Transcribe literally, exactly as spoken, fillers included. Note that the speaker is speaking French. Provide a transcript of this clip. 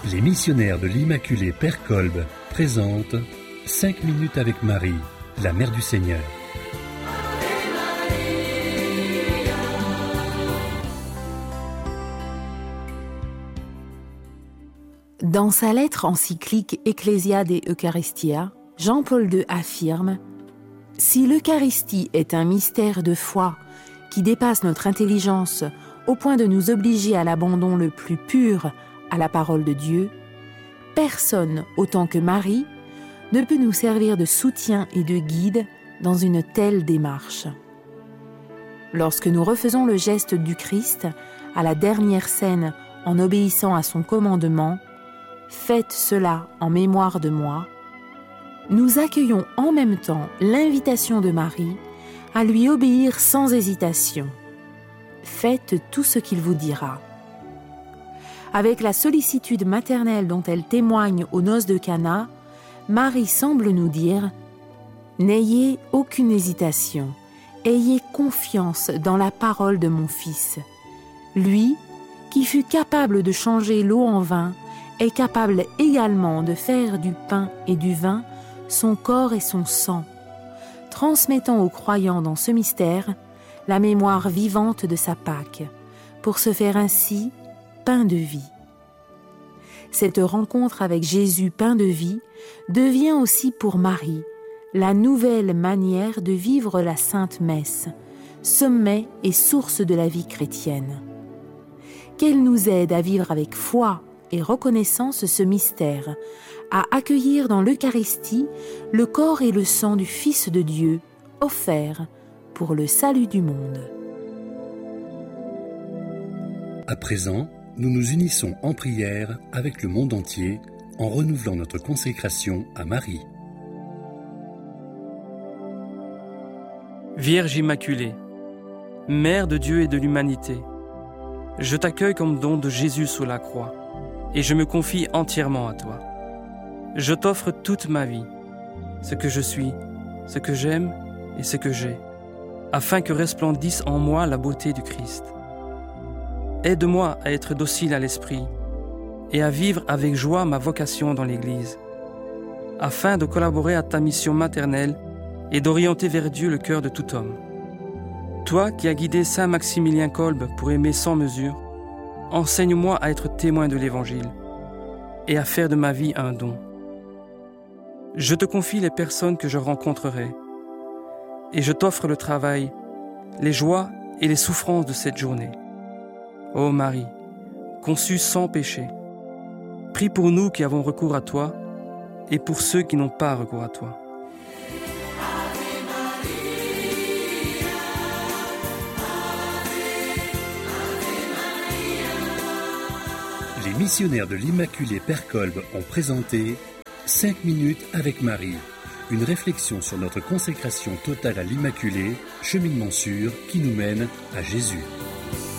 Les missionnaires de l'Immaculée Père Kolb présentent cinq minutes avec Marie, la Mère du Seigneur. Dans sa lettre encyclique Ecclesia de Eucharistia, Jean-Paul deux affirme « Si l'Eucharistie est un mystère de foi qui dépasse notre intelligence au point de nous obliger à l'abandon le plus pur à la parole de Dieu, personne, autant que Marie, ne peut nous servir de soutien et de guide dans une telle démarche. » Lorsque nous refaisons le geste du Christ à la dernière scène en obéissant à son commandement, « Faites cela en mémoire de moi », nous accueillons en même temps l'invitation de Marie à lui obéir sans hésitation. Faites tout ce qu'il vous dira. Avec la sollicitude maternelle dont elle témoigne aux noces de Cana, Marie semble nous dire « N'ayez aucune hésitation, ayez confiance dans la parole de mon Fils. Lui, qui fut capable de changer l'eau en vin, est capable également de faire du pain et du vin son corps et son sang, transmettant aux croyants dans ce mystère la mémoire vivante de sa Pâque, pour se faire ainsi pain de vie. » Cette rencontre avec Jésus, pain de vie, devient aussi pour Marie la nouvelle manière de vivre la Sainte Messe, sommet et source de la vie chrétienne. Qu'elle nous aide à vivre avec foi et reconnaissance ce mystère, à accueillir dans l'Eucharistie le corps et le sang du Fils de Dieu, offert pour le salut du monde. À présent, nous nous unissons en prière avec le monde entier en renouvelant notre consécration à Marie. Vierge Immaculée, Mère de Dieu et de l'humanité, je t'accueille comme don de Jésus sous la croix et je me confie entièrement à toi. Je t'offre toute ma vie, ce que je suis, ce que j'aime et ce que j'ai, afin que resplendisse en moi la beauté du Christ. Aide-moi à être docile à l'esprit et à vivre avec joie ma vocation dans l'Église, afin de collaborer à ta mission maternelle et d'orienter vers Dieu le cœur de tout homme. Toi qui as guidé saint Maximilien Kolb pour aimer sans mesure, enseigne-moi à être témoin de l'Évangile et à faire de ma vie un don. Je te confie les personnes que je rencontrerai et je t'offre le travail, les joies et les souffrances de cette journée. Ô Marie, conçue sans péché, prie pour nous qui avons recours à toi et pour ceux qui n'ont pas recours à toi. Les missionnaires de l'Immaculée Père Kolb ont présenté cinq minutes avec Marie, une réflexion sur notre consécration totale à l'Immaculée, cheminement sûr qui nous mène à Jésus.